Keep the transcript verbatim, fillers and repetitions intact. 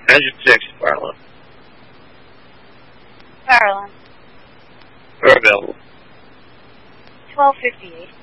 How's your protection, Farland? Farland. We're available. twelve fifty-eight.